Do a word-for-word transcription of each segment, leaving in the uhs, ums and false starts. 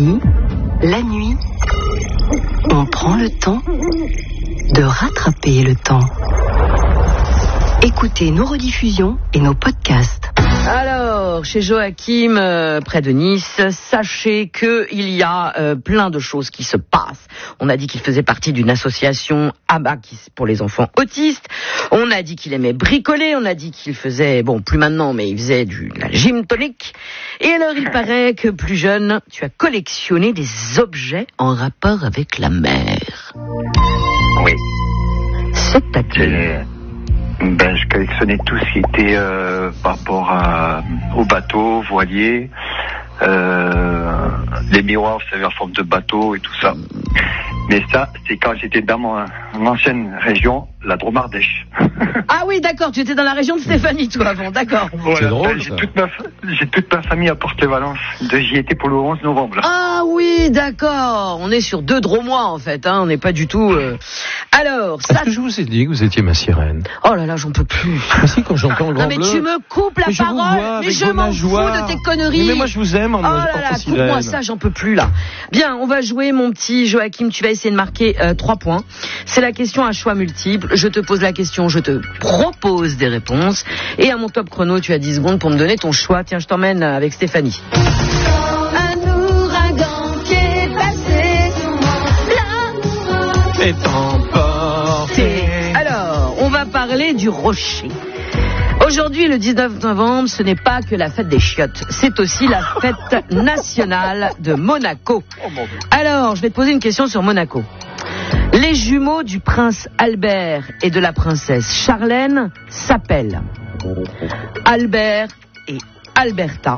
Ici, la nuit, on prend le temps de rattraper le temps. Écoutez nos rediffusions et nos podcasts. Alors, chez Joachim, euh, près de Nice, sachez qu'il y a euh, plein de choses qui se passent. On a dit qu'il faisait partie d'une association Abacus pour les enfants autistes. On a dit qu'il aimait bricoler. On a dit qu'il faisait, bon, plus maintenant, mais il faisait du, de la gym tonique. Et alors, il paraît que plus jeune, tu as collectionné des objets en rapport avec la mer. Oui. C'est-à-dire... Ben, je collectionnais tout ce qui était euh, par rapport à, aux bateaux, voiliers, euh, les miroirs, vous savez, en forme de bateau et tout ça. Mais ça, c'est quand j'étais dans mon, mon ancienne région, la Dromardèche. Ah oui, d'accord, tu étais dans la région de Stéphanie, toi, avant, d'accord. Voilà, c'est drôle, j'ai ça. toute ma, j'ai toute ma famille à Porte-Valence. De, j'y étais pour le onze novembre, là. Ah oui, d'accord, on est sur deux dromois, en fait, hein, on n'est pas du tout... Euh... Alors, Est-ce ça... que je vous ai dit que vous étiez ma sirène? Oh là là, j'en peux plus. Mais si, quand j'entends le grand Non mais bleu... tu me coupes la mais je vous vois parole, mais avec je vos m'en fous nageoires. de tes conneries. Mais moi je vous aime en, Oh là en là, tant sirène. coupe-moi ça, j'en peux plus là. Bien, on va jouer mon petit Joachim, tu vas essayer de marquer euh, trois points. C'est la question à choix multiple. Je te pose la question, je te propose des réponses. Et à mon top chrono, tu as dix secondes pour me donner ton choix. Tiens, je t'emmène avec Stéphanie. Un ouragan qui est passé sur moi. Et emporté. Alors, on va parler du rocher. Aujourd'hui, le dix-neuf novembre, ce n'est pas que la fête des chiottes, c'est aussi la fête nationale de Monaco. Alors, je vais te poser une question sur Monaco. Les jumeaux du prince Albert et de la princesse Charlène s'appellent Albert et Alberta,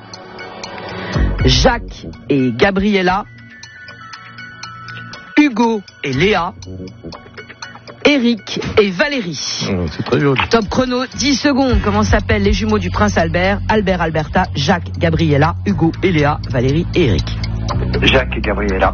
Jacques et Gabriella, Hugo et Léa, Eric et Valérie. Oh, c'est très joli. Top chrono, dix secondes. Comment s'appellent les jumeaux du prince Albert? Albert, Alberta, Jacques, Gabriella, Hugo et Léa, Valérie et Eric. Jacques et Gabriella.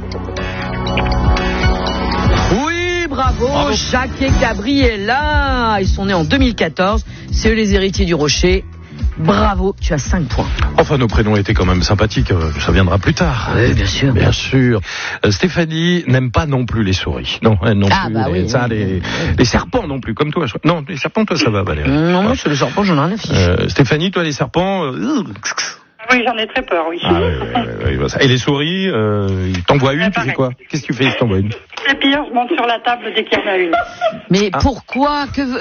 Oui, bravo, Bravo. Jacques et Gabriella. Ils sont nés en deux mille quatorze. C'est eux les héritiers du rocher. Bravo, tu as cinq points. Enfin, nos prénoms étaient quand même sympathiques. euh, Ça viendra plus tard. Oui, bien sûr. Bien sûr. Euh, Stéphanie n'aime pas non plus les souris. Non, elle non Ah, plus. bah les, oui, ça, oui, les, oui. les serpents non plus, comme toi. je- Non, les serpents, toi, ça va, Valérie. Non, moi, sur les serpents, j'en ai rien à fiche. Euh, Stéphanie, toi, les serpents... euh, Oui, j'en ai très peur, oui. Ah, oui, oui, oui, oui, bah, ça. Et les souris, euh, il t'envoie une, tu fais pareil. quoi? Qu'est-ce que tu fais si t'envoies une? C'est pire, je monte sur la table dès qu'il y en a une. Mais Ah. pourquoi que,